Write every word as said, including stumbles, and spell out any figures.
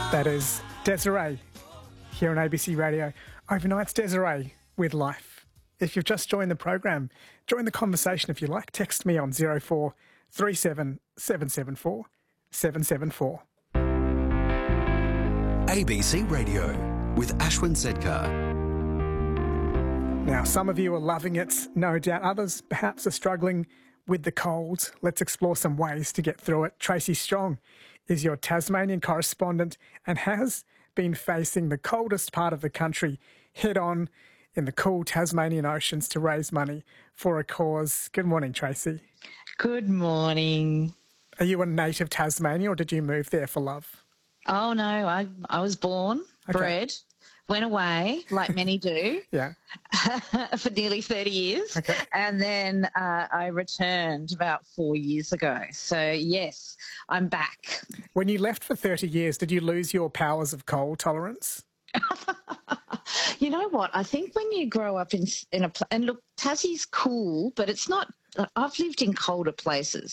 That is Desiree here on A B C Radio. Overnight's Desiree with Life. If you've just joined the program, join the conversation if you like. Text me on zero four three seven seven seven four seven seven four. A B C Radio with Ashwin Sedkar. Now, some of you are loving it, no doubt. Others perhaps are struggling with the cold. Let's explore some ways to get through it. Tracy Strong is your Tasmanian correspondent and has been facing the coldest part of the country head on in the cool Tasmanian oceans to raise money for a cause. Good morning, Tracy. Good morning. Are you a native Tasmanian or did you move there for love? Oh, no, I I was born, Okay. bred, went away, like many do, Yeah. for nearly thirty years. Okay. And then uh, I returned about four years ago. So, yes, I'm back. When you left for thirty years, did you lose your powers of cold tolerance? You know what? I think when you grow up in in a pla- and look, Tassie's cool, but it's not. I've lived in colder places,